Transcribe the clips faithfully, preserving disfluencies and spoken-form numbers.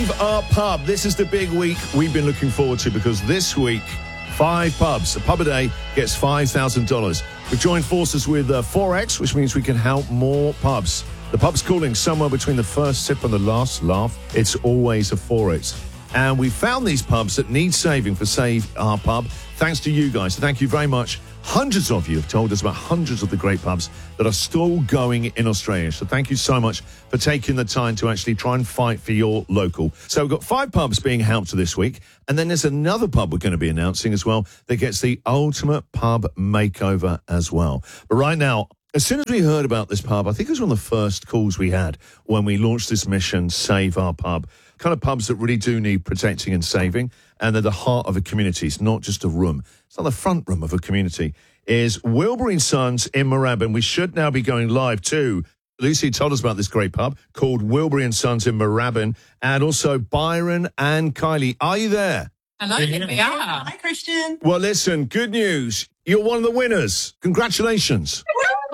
Save Our Pub. This is the big week we've been looking forward to because this week, five pubs, a pub a day gets five thousand dollars. We've joined forces with uh, four X, which means we can help more pubs. The pub's calling somewhere between the first sip and the last laugh. It's always a four X. And we found these pubs that need saving for Save Our Pub, thanks to you guys. So thank you very much. Hundreds of you have told us about hundreds of the great pubs that are still going in Australia. So thank you so much for taking the time to actually try and fight for your local. So we've got five pubs being helped this week. And then there's another pub we're going to be announcing as well that gets the ultimate pub makeover as well. But right now, as soon as we heard about this pub, I think it was one of the first calls we had when we launched this mission, Save Our Pub. Kind of pubs that really do need protecting and saving, and they're the heart of a community. It's not just a room. It's not the front room of a community. Is Wilbury and Sons in Moorabbin. We should now be going live too. Lucy told us about this great pub called Wilbury and Sons in Moorabbin, and also Byron and Kylie. Are you there? Hello, here we are. Hi, Christian. Well, listen, good news. You're one of the winners. Congratulations.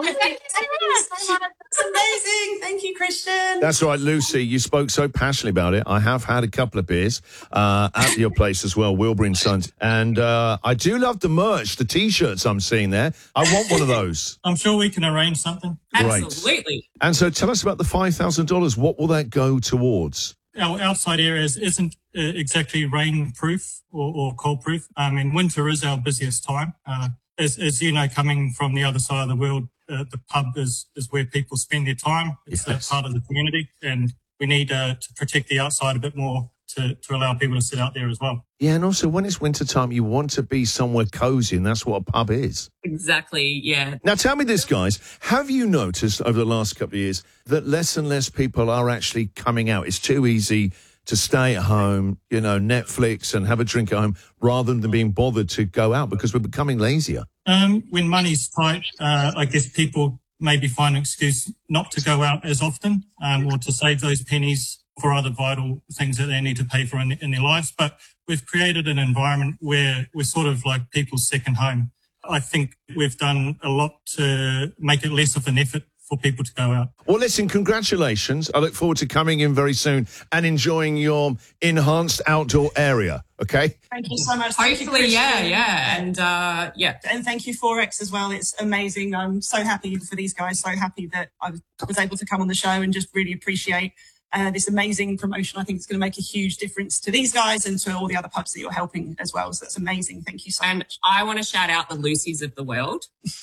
It's amazing. Thank you, Christian. That's right, Lucy. You spoke so passionately about it. I have had a couple of beers uh, at your place as well, Wilbury and Sons. And uh, I do love the merch, the T-shirts I'm seeing there. I want one of those. I'm sure we can arrange something. Great. Absolutely. And so tell us about the five thousand dollars. What will that go towards? Our outside areas isn't uh, exactly rain-proof or, or cold-proof. I mean, winter is our busiest time. Uh, as, as you know, coming from the other side of the world, Uh, the pub is, is where people spend their time. It's Yes. that part of the community, and we need uh, to protect the outside a bit more to, to allow people to sit out there as well. Yeah, and also when it's winter time, you want to be somewhere cozy, and that's what a pub is. Exactly, yeah. Now, tell me this, guys. Have you noticed over the last couple of years that less and less people are actually coming out? It's too easy to stay at home, you know, Netflix and have a drink at home rather than being bothered to go out because we're becoming lazier. Um, when money's tight, uh, I guess people maybe find an excuse not to go out as often um, or to save those pennies for other vital things that they need to pay for in, in their lives. But we've created an environment where we're sort of like people's second home. I think we've done a lot to make it less of an effort for people to go out. Well, listen, congratulations. I look forward to coming in very soon and enjoying your enhanced outdoor area, okay? Thank you so much. Thank you, Hopefully, yeah, Christian. yeah. And, uh, yeah. And thank you, four X, as well. It's amazing. I'm so happy for these guys, so happy that I was able to come on the show and just really appreciate uh, this amazing promotion. I think it's going to make a huge difference to these guys and to all the other pubs that you're helping as well. So that's amazing. Thank you so And much. I want to shout out the Lucy's of the world.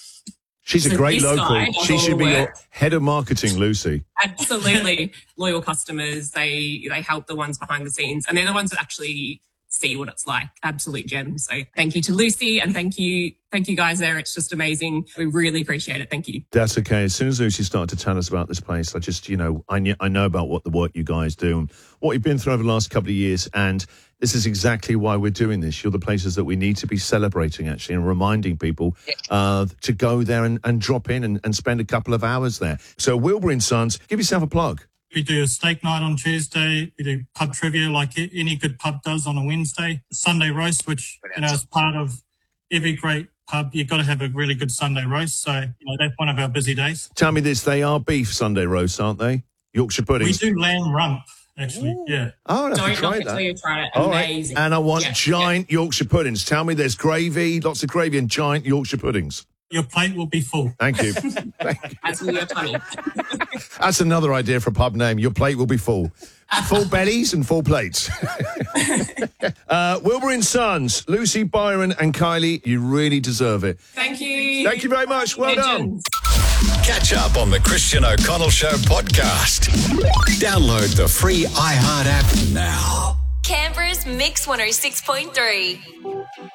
She's a So great this local. guy does She all should the be your work. head of marketing, Lucy. Absolutely. Loyal customers. They, they help the ones behind the scenes, and they're the ones that actually see what it's like. Absolute gems. So thank you to Lucy, and thank you, thank you guys there. It's just amazing. We really appreciate it. Thank you. That's okay. As soon as Lucy started to tell us about this place, I just, you know, I, kn- I know about what the work you guys do and what you've been through over the last couple of years. And this is exactly why we're doing this. You're the places that we need to be celebrating, actually, and reminding people uh, to go there and, and drop in and, and spend a couple of hours there. So Wilbury and Sons, give yourself a plug. We do a steak night on Tuesday. We do pub trivia like any good pub does on a Wednesday. Sunday roast, which, you know, is part of every great pub. You've got to have a really good Sunday roast. So, you know, that's one of our busy days. Tell me this, they are beef Sunday roasts, aren't they? Yorkshire We puddings. do lamb rump, actually. Ooh. Yeah. Oh, I'd have Don't to try knock it that. till you try it. All right. Amazing. And I want Yeah, giant Yorkshire puddings. Tell me there's gravy, lots of gravy and giant Yorkshire puddings. Your plate will be full. Thank you. Thank you. As will your tummy. That's another idea for a pub name. Your plate will be full. Full bellies and full plates. uh, Wilbury and Sons, Lucy, Byron and Kylie, you really deserve it. Thank you. Thank you very much. Well done. Legends. Catch up on the Christian O'Connell Show podcast. Download the free iHeart app now. Canberra's Mix one oh six point three.